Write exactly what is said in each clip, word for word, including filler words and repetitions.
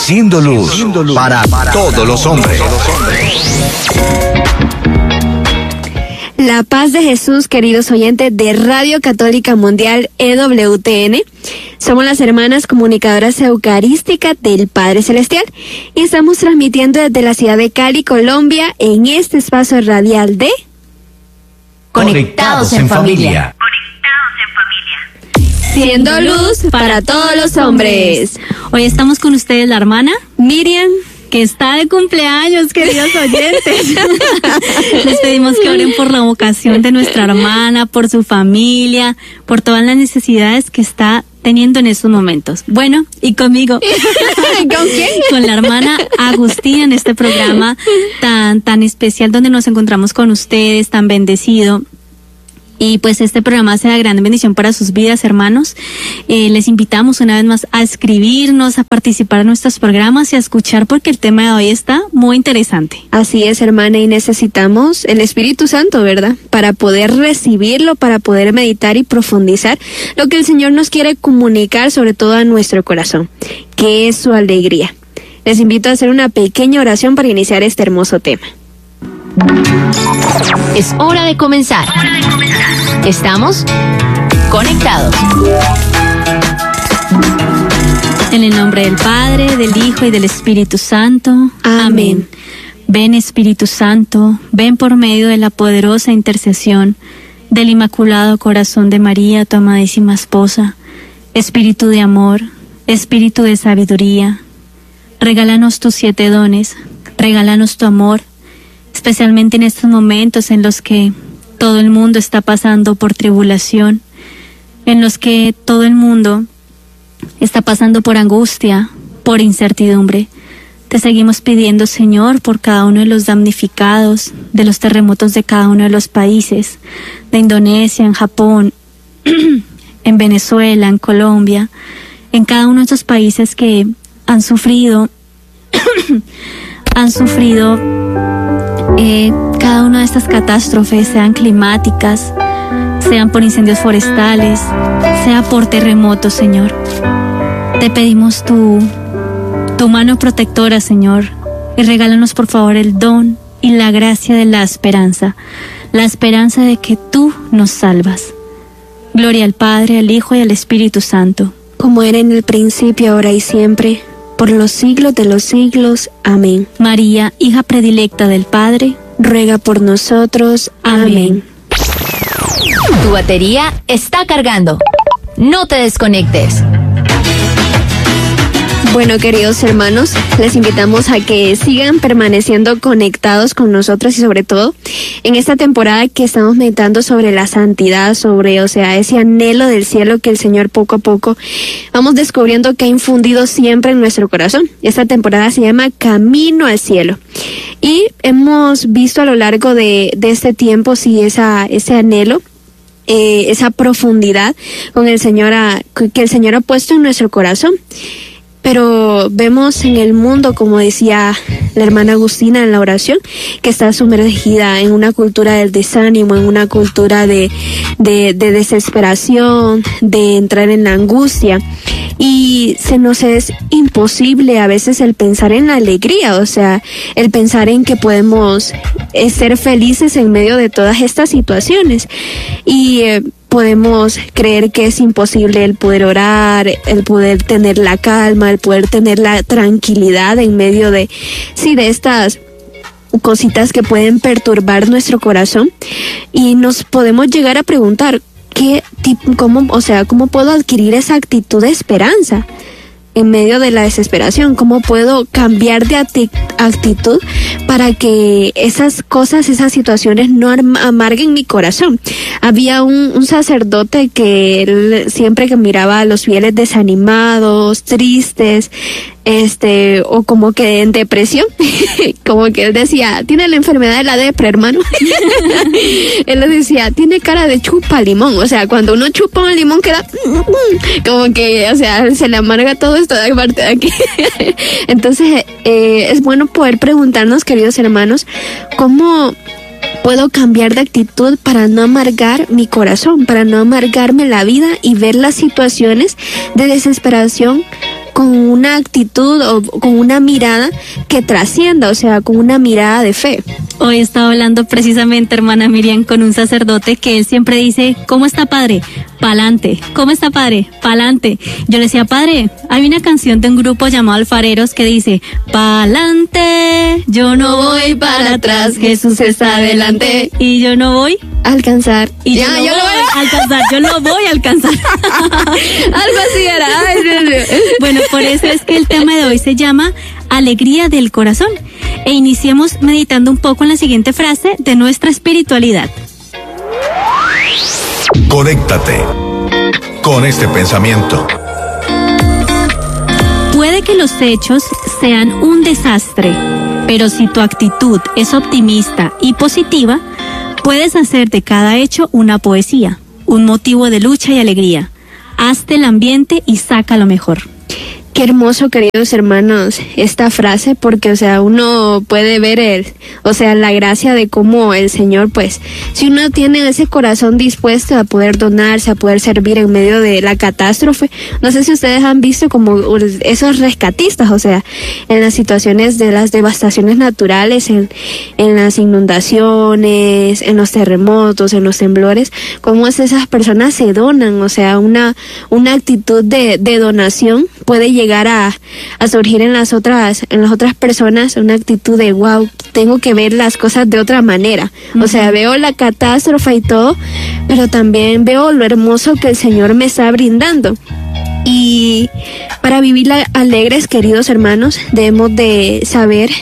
Siendo luz, Siendo luz para, para todos los hombres. La paz de Jesús, queridos oyentes de Radio Católica Mundial E W T N. Somos las hermanas comunicadoras eucarísticas del Padre Celestial y estamos transmitiendo desde la ciudad de Cali, Colombia, en este espacio radial de Conectados en Familia. Siendo luz para todos los hombres. Hoy estamos con ustedes la hermana Miriam, que está de cumpleaños, queridos oyentes. Les pedimos que oren por la vocación de nuestra hermana, por su familia, por todas las necesidades que está teniendo en estos momentos. Bueno, y conmigo. ¿Con quién? Con la hermana Agustina en este programa tan, tan especial donde nos encontramos con ustedes, tan bendecido. Y pues este programa sea de gran bendición para sus vidas, hermanos. Eh, les invitamos una vez más a escribirnos, a participar en nuestros programas y a escuchar porque el tema de hoy está muy interesante. Así es, hermana, y necesitamos el Espíritu Santo, ¿verdad? Para poder recibirlo, para poder meditar y profundizar lo que el Señor nos quiere comunicar, sobre todo a nuestro corazón, que es su alegría. Les invito a hacer una pequeña oración para iniciar este hermoso tema. Es hora de comenzar. Estamos conectados. En el nombre del Padre, del Hijo y del Espíritu Santo. Amén. Amén. Ven, Espíritu Santo, ven por medio de la poderosa intercesión del Inmaculado Corazón de María, tu amadísima esposa. Espíritu de amor, Espíritu de sabiduría, regálanos tus siete dones, regálanos tu amor, especialmente en estos momentos en los que todo el mundo está pasando por tribulación, en los que todo el mundo está pasando por angustia, por incertidumbre. Te seguimos pidiendo, Señor, por cada uno de los damnificados, de los terremotos de cada uno de los países, de Indonesia, en Japón, en Venezuela, en Colombia, en cada uno de esos países que han sufrido, han sufrido Eh, cada una de estas catástrofes, sean climáticas, sean por incendios forestales, sea por terremotos, Señor. Te pedimos tu, tu mano protectora, Señor, y regálanos por favor el don y la gracia de la esperanza, la esperanza de que tú nos salvas. Gloria al Padre, al Hijo y al Espíritu Santo. Como era en el principio, ahora y siempre, por los siglos de los siglos. Amén. María, hija predilecta del Padre, ruega por nosotros. Amén. Tu batería está cargando. No te desconectes. Bueno, queridos hermanos, les invitamos a que sigan permaneciendo conectados con nosotros y sobre todo en esta temporada que estamos meditando sobre la santidad, sobre, o sea, ese anhelo del cielo que el Señor poco a poco vamos descubriendo que ha infundido siempre en nuestro corazón. Esta temporada se llama Camino al Cielo. Y hemos visto a lo largo de, de este tiempo, sí, esa, ese anhelo, eh, esa profundidad con el Señor a, que el Señor ha puesto en nuestro corazón. Pero vemos en el mundo, como decía la hermana Agustina en la oración, que está sumergida en una cultura del desánimo, en una cultura de, de, de desesperación, de entrar en la angustia. Y se nos es imposible a veces el pensar en la alegría, o sea, el pensar en que podemos eh, ser felices en medio de todas estas situaciones. Y eh, podemos creer que es imposible el poder orar, el poder tener la calma, el poder tener la tranquilidad en medio de, sí, de estas cositas que pueden perturbar nuestro corazón. Y nos podemos llegar a preguntar, ¿qué tipo, cómo, o sea, cómo puedo adquirir esa actitud de esperanza en medio de la desesperación? ¿Cómo puedo cambiar de actitud para que esas cosas, esas situaciones no amarguen mi corazón? Había un, un sacerdote que él, siempre que miraba a los fieles desanimados, tristes, este, o como que en depresión, como que él decía, tiene la enfermedad de la depre, hermano. Él le decía, tiene cara de chupa limón, o sea, cuando uno chupa un limón queda como que, o sea, se le amarga todo esto de parte de aquí. Entonces, eh, es bueno poder preguntarnos, queridos hermanos, ¿cómo puedo cambiar de actitud para no amargar mi corazón, para no amargarme la vida y ver las situaciones de desesperación con una actitud o con una mirada que trascienda, o sea, con una mirada de fe. Hoy estaba hablando precisamente, hermana Miriam, con un sacerdote que él siempre dice, ¿cómo está, padre? Pa'lante. ¿Cómo está, padre? Pa'lante. Yo le decía, padre, hay una canción de un grupo llamado Alfareros que dice, pa'lante, yo no voy para atrás, Jesús está adelante. Y yo no voy a alcanzar. Y ya, yo, yo no voy a alcanzar, yo no voy a alcanzar. Algo así era. Ay, Dios mío. Bueno, por eso es que el tema de hoy se llama Alegría del Corazón. E iniciemos meditando un poco en la siguiente frase de nuestra espiritualidad. Conéctate con este pensamiento. Puede que los hechos sean un desastre, pero si tu actitud es optimista y positiva, puedes hacer de cada hecho una poesía, un motivo de lucha y alegría. Hazte el ambiente y saca lo mejor. Qué hermoso, queridos hermanos, esta frase, porque, o sea, uno puede ver el, o sea, la gracia de cómo el Señor, pues, si uno tiene ese corazón dispuesto a poder donarse, a poder servir en medio de la catástrofe. No sé si ustedes han visto como esos rescatistas, o sea, en las situaciones de las devastaciones naturales, en, en las inundaciones, en los terremotos, en los temblores, cómo es esas personas se donan, o sea, una, una actitud de, de donación puede llegar a, a surgir en las otras en las otras personas, una actitud de wow, tengo que ver las cosas de otra manera. Uh-huh. O sea, veo la catástrofe y todo, pero también veo lo hermoso que el Señor me está brindando. Y para vivir alegres, queridos hermanos, debemos de saber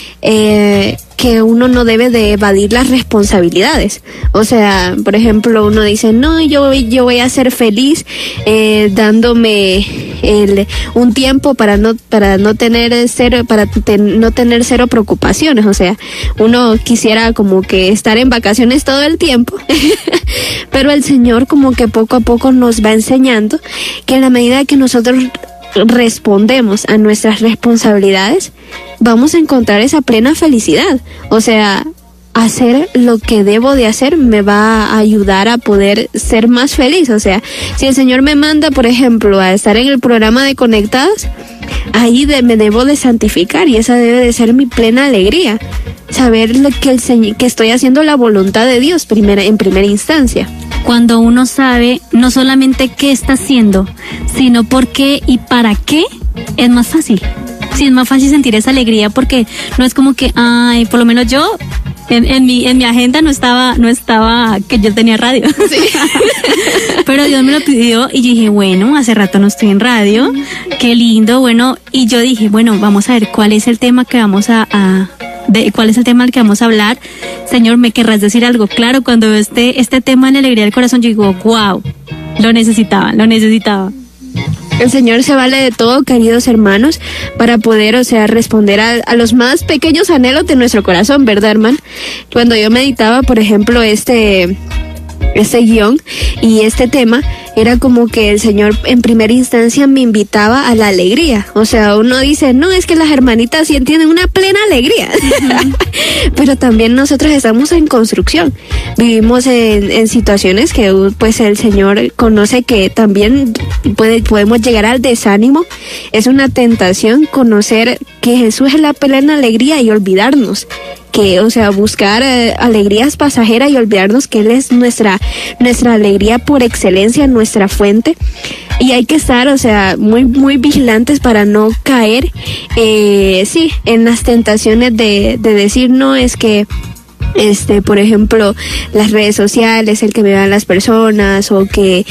eh, que uno no debe de evadir las responsabilidades. O sea, por ejemplo, uno dice, no, yo, yo voy a ser feliz eh, dándome el, un tiempo para no para no tener cero para te, no tener cero preocupaciones. O sea, uno quisiera como que estar en vacaciones todo el tiempo, pero el Señor como que poco a poco nos va enseñando que en la medida que nosotros respondemos a nuestras responsabilidades, vamos a encontrar esa plena felicidad. O sea, hacer lo que debo de hacer me va a ayudar a poder ser más feliz. O sea, si el Señor me manda, por ejemplo, a estar en el programa de Conectados, ahí de, me debo de santificar, y esa debe de ser mi plena alegría. Saber lo que, el Señor, que estoy haciendo la voluntad de Dios primera, en primera instancia. Cuando uno sabe no solamente qué está haciendo, sino por qué y para qué, es más fácil. Sí, es más fácil sentir esa alegría, porque no es como que, ay, por lo menos yo, en, en mi en mi agenda no estaba no estaba que yo tenía radio. Sí. Pero Dios me lo pidió y yo dije, bueno, hace rato no estoy en radio, qué lindo, bueno, y yo dije, bueno, vamos a ver cuál es el tema que vamos a... a de cuál es el tema del que vamos a hablar. Señor, ¿me querrás decir algo? Claro, cuando veo este, este tema en la alegría del corazón, yo digo, wow, lo necesitaba, lo necesitaba. El Señor se vale de todo, queridos hermanos, para poder, o sea, responder a, a los más pequeños anhelos de nuestro corazón, ¿verdad, hermano? Cuando yo meditaba, por ejemplo, este... este guión y este tema, era como que el Señor en primera instancia me invitaba a la alegría. O sea, uno dice, no, es que las hermanitas sí tienen una plena alegría. Uh-huh. Pero también nosotros estamos en construcción. Vivimos en, en situaciones que pues el Señor conoce que también puede, podemos llegar al desánimo. Es una tentación conocer que Jesús es la plena alegría y olvidarnos que, o sea, buscar eh, alegrías pasajeras y olvidarnos que Él es nuestra nuestra alegría por excelencia, nuestra fuente. Y hay que estar, o sea, muy muy vigilantes para no caer, eh, sí, en las tentaciones de, de decir, no, es que este, por ejemplo, las redes sociales, el que me vean las personas, o que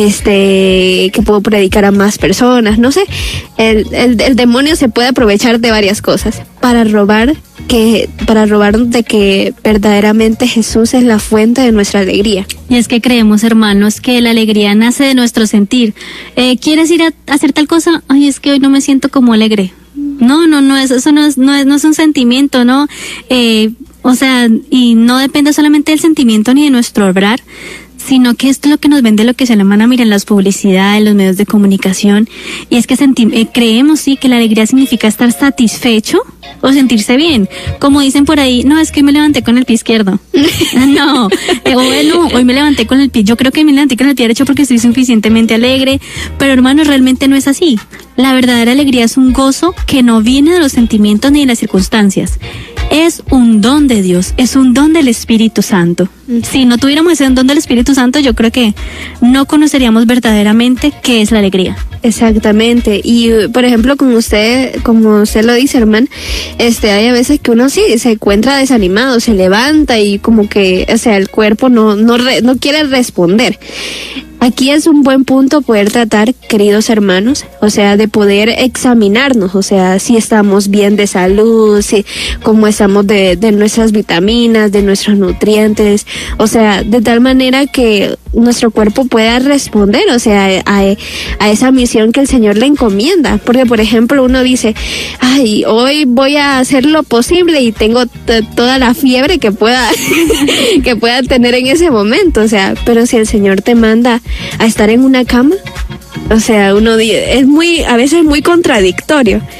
este que puedo predicar a más personas, no sé, el, el, el demonio se puede aprovechar de varias cosas para robar que para robarnos de que verdaderamente Jesús es la fuente de nuestra alegría. Y es que creemos, hermanos, que la alegría nace de nuestro sentir. Eh, ¿Quieres ir a hacer tal cosa? Ay, es que hoy no me siento como alegre. No, no, no, eso, eso no es, no es, no es un sentimiento, ¿no? Eh, o sea, y no depende solamente del sentimiento ni de nuestro obrar, sino que esto es lo que nos vende lo que se le manda, miren, las publicidades, los medios de comunicación, y es que senti- eh, creemos, sí, que la alegría significa estar satisfecho o sentirse bien. Como dicen por ahí, no, es que me levanté con el pie izquierdo. No, eh, bueno, hoy me levanté con el pie, yo creo que me levanté con el pie derecho porque estoy suficientemente alegre, pero hermanos, realmente no es así. La verdadera alegría es un gozo que no viene de los sentimientos ni de las circunstancias. Es un don de Dios, es un don del Espíritu Santo. Si no tuviéramos ese don del Espíritu Santo, yo creo que no conoceríamos verdaderamente qué es la alegría. Exactamente. Y por ejemplo, como usted, como usted lo dice, hermano, este, hay a veces que uno sí se encuentra desanimado, se levanta y como que, o sea, el cuerpo no, no, re, no quiere responder. Aquí es un buen punto poder tratar, queridos hermanos, o sea, de poder examinarnos, o sea, si estamos bien de salud, si cómo estamos de, de nuestras vitaminas, de nuestros nutrientes, o sea, de tal manera que nuestro cuerpo pueda responder, o sea, a, a esa misión que el Señor le encomienda. Porque, por ejemplo, uno dice, ay, hoy voy a hacer lo posible y tengo t- toda la fiebre que pueda, que pueda tener en ese momento, o sea, pero si el Señor te manda a estar en una cama, o sea, uno es muy, a veces muy contradictorio.